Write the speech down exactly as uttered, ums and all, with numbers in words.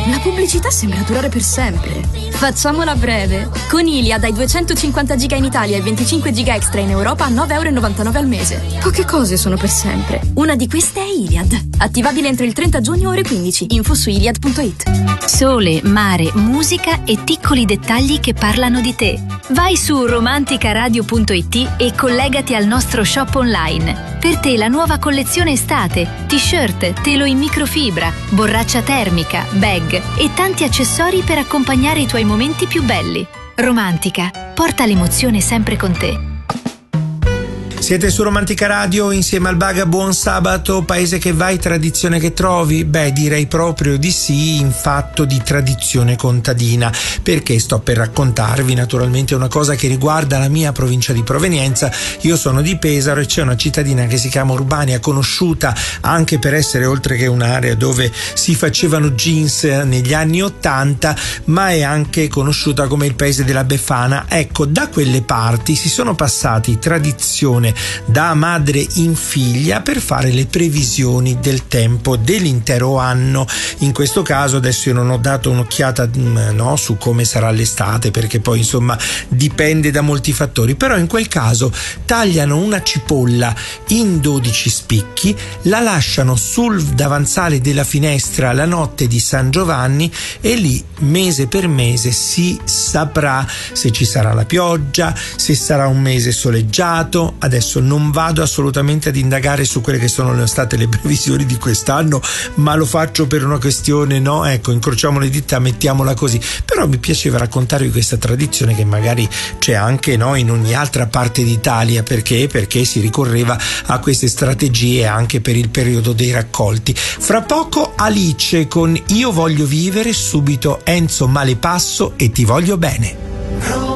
la pubblicità sembra durare per sempre. Facciamola breve. Con Iliad hai duecentocinquanta giga in Italia e venticinque giga extra in Europa a nove euro e novantanove al mese. Poche cose sono per sempre. Una di queste è Iliad. Attivabile entro il trenta giugno ore quindici. Info su iliad punto it. Sole, mare, musica e piccoli dettagli che parlano di te. Vai su romanticaradio punto it e collegati al nostro shop online. Per te la nuova collezione estate, t-shirt, telo in microfibra, borraccia termica, bag e tanti accessori per accompagnare i tuoi momenti più belli. Romantica, porta l'emozione sempre con te. Siete su Romantica Radio insieme al Baga. Buon sabato. Paese che vai, tradizione che trovi? Beh, direi proprio di sì, in fatto di tradizione contadina, perché sto per raccontarvi naturalmente una cosa che riguarda la mia provincia di provenienza. Io sono di Pesaro e c'è una cittadina che si chiama Urbania, conosciuta anche per essere, oltre che un'area dove si facevano jeans negli anni ottanta, ma è anche conosciuta come il paese della Befana. Ecco, da quelle parti si sono passati tradizione da madre in figlia per fare le previsioni del tempo dell'intero anno. In questo caso adesso io non ho dato un'occhiata no, su come sarà l'estate, perché poi insomma dipende da molti fattori, però in quel caso tagliano una cipolla in dodici spicchi, la lasciano sul davanzale della finestra la notte di San Giovanni e lì mese per mese si saprà se ci sarà la pioggia, se sarà un mese soleggiato. Adesso non vado assolutamente ad indagare su quelle che sono state le previsioni di quest'anno, ma lo faccio per una questione, no? Ecco, incrociamo le dita, mettiamola così. Però mi piaceva raccontarvi questa tradizione che magari c'è anche no, in ogni altra parte d'Italia. Perché? Perché si ricorreva a queste strategie anche per il periodo dei raccolti. Fra poco Alice con Io voglio vivere, subito Enzo Malepasso e Ti voglio bene.